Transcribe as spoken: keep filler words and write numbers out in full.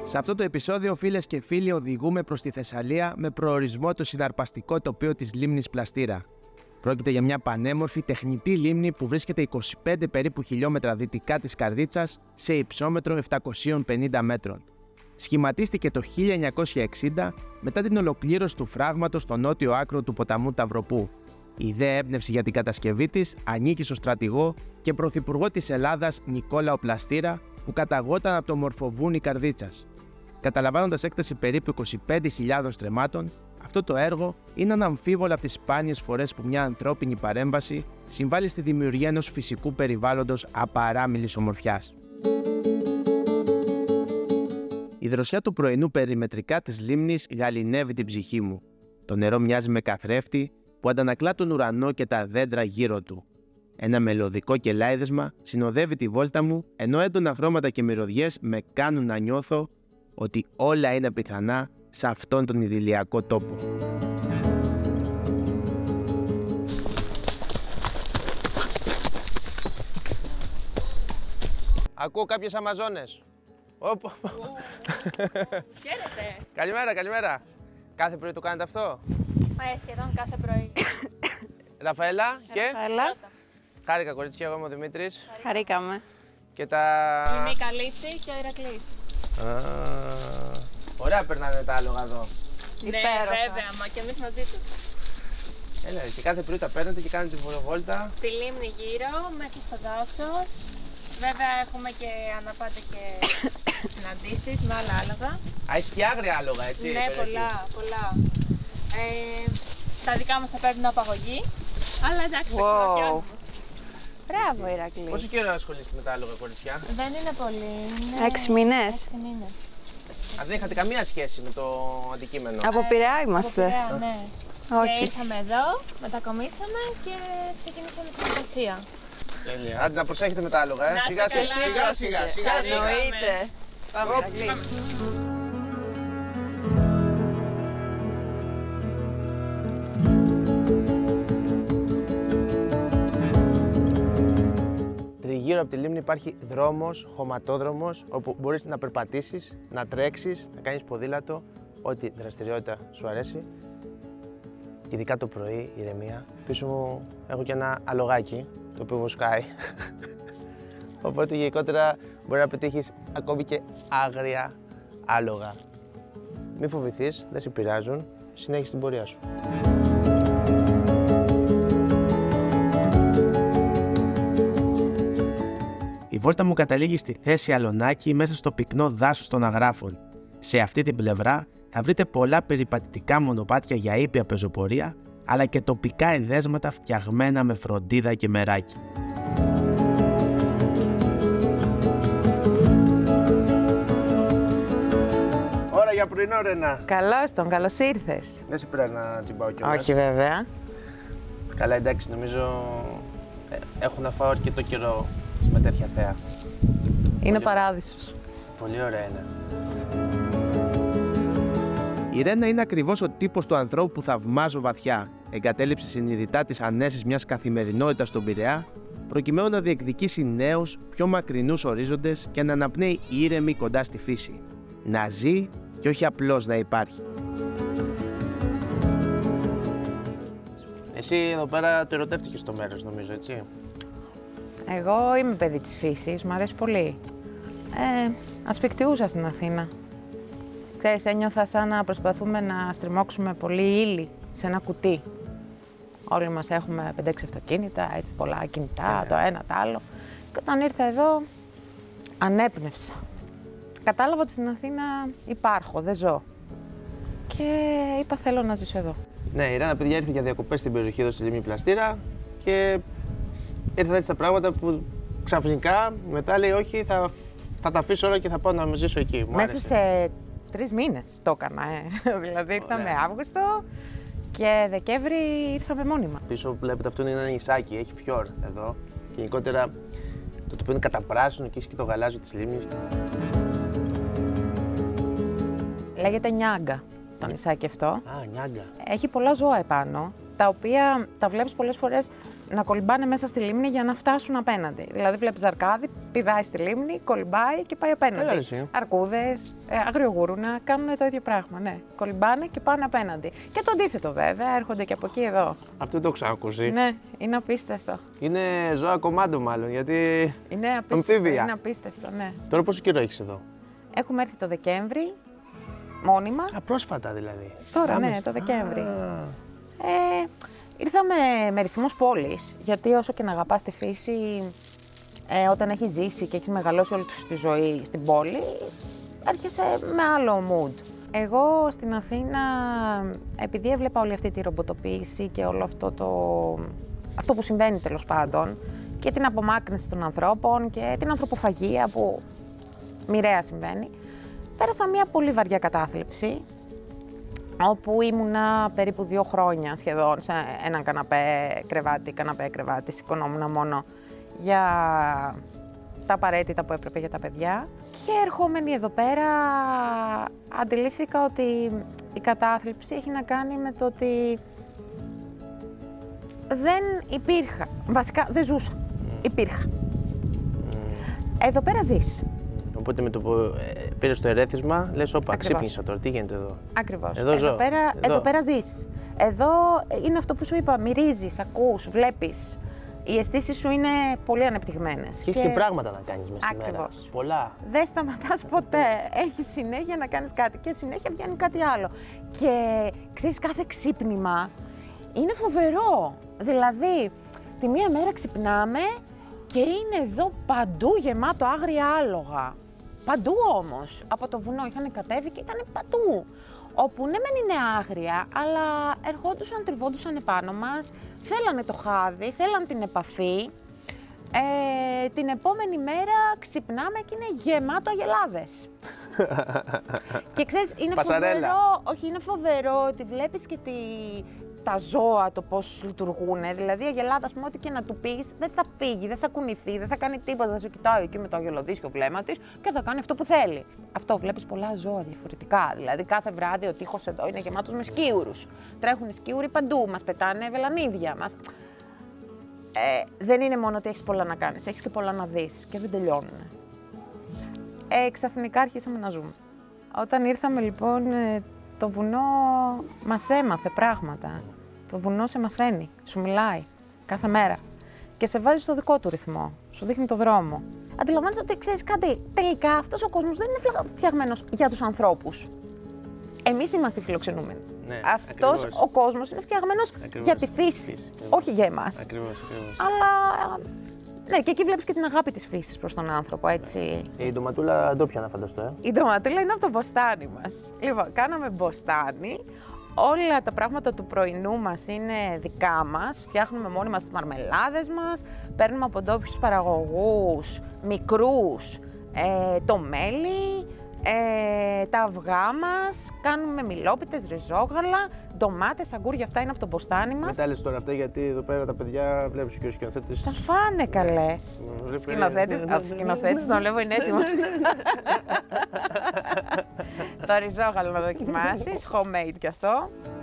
Σε αυτό το επεισόδιο, φίλες και φίλοι, οδηγούμε προς τη Θεσσαλία με προορισμό το συναρπαστικό τοπίο της λίμνης Πλαστήρα. Πρόκειται για μια πανέμορφη τεχνητή λίμνη που βρίσκεται είκοσι πέντε περίπου χιλιόμετρα δυτικά της Καρδίτσας σε υψόμετρο επτακόσιων πενήντα μέτρων. Σχηματίστηκε το χίλια εννιακόσια εξήντα μετά την ολοκλήρωση του φράγματος στο νότιο άκρο του ποταμού Ταυροπού. Η ιδέα έμπνευση για την κατασκευή της ανήκει στο στρατηγό και πρωθυπουργό της Ελλάδας Νικόλαο Πλαστήρα, που καταγόταν από το μορφοβούνι Καρδίτσας. Καταλαμβάνοντας έκταση περίπου είκοσι πέντε χιλιάδων στρεμμάτων, αυτό το έργο είναι αναμφίβολα από τις σπάνιες φορές που μια ανθρώπινη παρέμβαση συμβάλλει στη δημιουργία ενός φυσικού περιβάλλοντος απαράμιλης ομορφιάς. Η δροσιά του πρωινού περιμετρικά της λίμνης γαληνεύει την ψυχή μου. Το νερό μοιάζει με καθρέφτη που αντανακλά τον ουρανό και τα δέντρα γύρω του. Ένα μελωδικό κελάιδεσμα συνοδεύει τη βόλτα μου, ενώ έντονα χρώματα και μυρωδιές με κάνουν να νιώθω ότι όλα είναι πιθανά σε αυτόν τον ιδηλιακό τόπο. Ακούω κάποιες Αμαζόνες. Οπ. Χαίρετε. Καλημέρα, καλημέρα. Κάθε πρωί το κάνετε αυτό? Ε, σχεδόν κάθε πρωί. Ραφαέλα και... Ραφαέλα. Χάρηκα, κορίτσια, εγώ είμαι ο Δημήτρης. Χαρήκαμε. Και τα... Η Μίκα Λύση και ο Ηρακλής. Α, ωραία περνάνε τα άλογα εδώ. Ναι, βέβαια, μα και εμείς μαζί τους. Έλα, και κάθε πρωί τα παίρνετε και κάνετε τη βόλτα. Στη λίμνη γύρω, μέσα στο δάσος. Βέβαια έχουμε και αναπάτε και συναντήσεις με άλλα άλογα. Α, έχει και άγρια άλογα, έτσι? Ναι, πολλά, πολλά. Ε, τα δικά μας θα παίρνουν απαγωγή, αλλά εντάξει, τα ξυλοκιάζουμε. Μπράβο, Ηρακλή. Πόσο καιρό ασχολείστε με τα άλογα, κοριτσιά? Δεν είναι πολύ. Είναι... Έξι μήνες. Έξι μήνες. Α, δεν είχατε καμία σχέση με το αντικείμενο? Από Πειραιά είμαστε. Από Πειραιά, ναι. Όχι. Και ήρθαμε εδώ, μετακομίσαμε και ξεκινήσαμε την εργασία. Τέλεια. Άντε να προσέχετε με τα άλογα, ε. Σιγά σιγά, σιγά, σιγά, σιγά, σιγά. Εννοείται. Πάμε, Ηρακλή. Τριγύρω από τη λίμνη υπάρχει δρόμος, χωματόδρομος, όπου μπορείς να περπατήσεις, να τρέξεις, να κάνεις ποδήλατο, ό,τι δραστηριότητα σου αρέσει. Και ειδικά το πρωί, ηρεμία. Πίσω μου έχω και ένα αλογάκι, το οποίο βοσκάει. Οπότε γενικότερα μπορεί να πετύχεις ακόμη και άγρια άλογα. Μη φοβηθείς, δεν σε πειράζουν, συνέχισε την πορεία σου. Η βόλτα μου καταλήγει στη θέση Αλωνάκη μέσα στο πυκνό δάσος των Αγράφων. Σε αυτή την πλευρά θα βρείτε πολλά περιπατητικά μονοπάτια για ήπια πεζοπορία, αλλά και τοπικά εδέσματα φτιαγμένα με φροντίδα και μεράκι. Ώρα για πρωινό, Ρένα. Καλώς τον, καλώς ήρθες. Δεν σε πειράζει να τσιμπάω κιόλας? Όχι βέβαια. Καλά, εντάξει, νομίζω ε, έχω να φάω αρκετό καιρό με τέτοια θέα. Είναι Πολύ... παράδεισος. Πολύ ωραία είναι. Η Ρένα είναι ακριβώς ο τύπος του ανθρώπου που θαυμάζω βαθιά. Εγκατέλειψε συνειδητά τις ανέσεις μιας καθημερινότητας στον Πειραιά, προκειμένου να διεκδικήσει νέους, πιο μακρινούς ορίζοντες και να αναπνέει ήρεμη κοντά στη φύση. Να ζει και όχι απλώς να υπάρχει. Εσύ εδώ πέρα το ερωτεύτηκες στο μέρος, νομίζω, έτσι? Εγώ είμαι παιδί της φύσης, μου αρέσει πολύ. Ε, ασφικτιούσα στην Αθήνα. Ξέρεις, ένιωθα σαν να προσπαθούμε να στριμώξουμε πολύ ύλη σε ένα κουτί. Όλοι μας έχουμε πέντε έξι αυτοκίνητα, έτσι πολλά κινητά, το ένα, το άλλο. Και όταν ήρθα εδώ, ανέπνευσα. Κατάλαβα ότι στην Αθήνα υπάρχω, δεν ζω. Και είπα θέλω να ζήσω εδώ. Ναι, η Ρένα, παιδιά, ήρθε για διακοπές στην περιοχή εδώ στη λίμνη Πλαστήρα και ήρθαν έτσι τα πράγματα που ξαφνικά μετά λέει όχι, θα, θα τα αφήσω όλα και θα πάω να ζήσω εκεί. Μου Μέσα άρεσε. σε τρεις μήνες το έκανα, ε. Δηλαδή ήρθαμε Ωραία. Αύγουστο και Δεκέμβρη ήρθαμε μόνιμα. Πίσω βλέπετε αυτό είναι ένα νησάκι, έχει φιόρ εδώ και γενικότερα το τοπίο είναι καταπράσινο και έχει και το γαλάζιο της λίμνης. Λέγεται Νιάγκα το νησάκι αυτό. Α, Νιάγκα. Έχει πολλά ζώα επάνω, τα οποία τα βλέπεις πολλές φορές να κολυμπάνε μέσα στη λίμνη για να φτάσουν απέναντι. Δηλαδή, βλέπεις ζαρκάδι, πηδάει στη λίμνη, κολυμπάει και πάει απέναντι. Αρκούδες, ε, αγριογούρουνα κάνουν το ίδιο πράγμα. Ναι. Κολυμπάνε και πάνε απέναντι. Και το αντίθετο, βέβαια, έρχονται και από εκεί εδώ. Αυτό το έχω ξανακούσει. Ναι, είναι απίστευτο. Είναι ζώα κομμάτων, μάλλον, γιατί. Είναι απίστευτο. Αμφίβια. Είναι απίστευτο, ναι. Τώρα πόσο καιρό έχεις εδώ? Έχουμε έρθει το Δεκέμβρη, μόνιμα. Α, πρόσφατα δηλαδή. Τώρα, Άμεσα. ναι, το Δεκέμβρη. Α. Ε, ήρθαμε με ρυθμούς πόλης, γιατί όσο και να αγαπάς τη φύση, ε, όταν έχεις ζήσει και έχεις μεγαλώσει όλη σου τη ζωή στην πόλη, έρχεσαι με άλλο mood. Εγώ στην Αθήνα, επειδή έβλεπα όλη αυτή τη ρομποτοποίηση και όλο αυτό το... αυτό που συμβαίνει τέλος πάντων, και την απομάκρυνση των ανθρώπων και την ανθρωποφαγία που μοιραία συμβαίνει, πέρασα μια πολύ βαριά κατάθλιψη, όπου ήμουνα περίπου δύο χρόνια σχεδόν σε έναν καναπέ κρεβάτι, καναπέ κρεβάτι, σηκωνόμουν μόνο για τα απαραίτητα που έπρεπε για τα παιδιά. Και ερχόμενη εδώ πέρα αντιλήφθηκα ότι η κατάθλιψη έχει να κάνει με το ότι δεν υπήρχα, βασικά δεν ζούσα, υπήρχα. Εδώ πέρα ζεις. Οπότε με το που ε, πήρες το ερέθισμα, λες, όπα, ξύπνησα τώρα, τι γίνεται εδώ. Ακριβώς. Εδώ, εδώ, ζω. πέρα, εδώ. εδώ. εδώ πέρα ζεις. Εδώ είναι αυτό που σου είπα, μυρίζεις, ακούς, βλέπεις. Οι αισθήσεις σου είναι πολύ ανεπτυγμένες. Και έχεις και πράγματα να κάνεις μέσα στη μέρα. Ακριβώς. Πολλά. Δεν σταματάς ποτέ. Έχεις συνέχεια να κάνεις κάτι και συνέχεια βγαίνει κάτι άλλο. Και ξέρεις, κάθε ξύπνημα είναι φοβερό. Δηλαδή, τη μία μέρα ξυπνάμε και είναι εδώ παντού γεμάτο άγρια άλογα. Παντού όμως. Από το βουνό είχαν κατέβει και ήταν παντού. Όπου ναι μεν είναι άγρια, αλλά ερχόντουσαν, τριβόντουσαν επάνω μας, θέλανε το χάδι, θέλαν την επαφή. Ε, την επόμενη μέρα ξυπνάμε και είναι γεμάτο αγελάδες. Και ξέρεις, είναι Πασαρέλα. φοβερό, όχι, είναι φοβερό ότι βλέπεις και τη, τα ζώα το πώς λειτουργούν. Δηλαδή, η αγελάδα, ας πούμε, ό,τι και να του πεις, δεν θα φύγει, δεν θα κουνηθεί, δεν θα κάνει τίποτα. Θα σε κοιτάει εκεί με το αγελοδίσιο βλέμμα της και θα κάνει αυτό που θέλει. Αυτό βλέπεις πολλά ζώα διαφορετικά. Δηλαδή, κάθε βράδυ ο τοίχος εδώ είναι γεμάτος με σκίουρους. Τρέχουν σκίουροι παντού, μας πετάνε βελανίδια μας. Ε, δεν είναι μόνο ότι έχεις πολλά να κάνεις, έχεις και πολλά να δεις και δεν τελειώνουν. Ε, ξαφνικά αρχίσαμε να ζούμε. Όταν ήρθαμε λοιπόν, το βουνό μας έμαθε πράγματα. Το βουνό σε μαθαίνει, σου μιλάει κάθε μέρα και σε βάζει στο δικό του ρυθμό, σου δείχνει το δρόμο. Αντιλαμβάνεσαι ότι ξέρεις κάτι, τελικά αυτός ο κόσμος δεν είναι φτιαγμένος για τους ανθρώπους. Εμείς είμαστε οι φιλοξενούμενοι. Ναι, αυτός ακριβώς. ο κόσμος είναι φτιαγμένος Ακριβώς. για τη φύση, Φύση, όχι για εμάς. Ακριβώς, ακριβώς. Αλλά ναι, και εκεί βλέπεις και την αγάπη της φύσης προς τον άνθρωπο, έτσι. Η ντοματούλα ντόπια να φανταστώ, ε. Η ντοματούλα είναι από το μποστάνι μας. Λοιπόν, κάναμε μποστάνι. Όλα τα πράγματα του πρωινού μας είναι δικά μας. Φτιάχνουμε μόνοι μας τις μαρμελάδες μας. Παίρνουμε από ντόπιους παραγωγούς, μικρούς, ε, το μέλι, ε, τα αυγά μας. Κάνουμε μιλόπιτες, ριζόγαλα, ντομάτες, αγκούρια, αυτά είναι από το μποστάνι μας. Μετά λες τώρα αυτά, γιατί εδώ πέρα τα παιδιά βλέπεις και ο σκηνοθέτης. Θα φάνε καλέ. Σκηνοθέτης, από σκηνοθέτης τον βλέπω είναι έτοιμος. Το ριζόγαλο να δοκιμάσεις, homemade κι αυτό.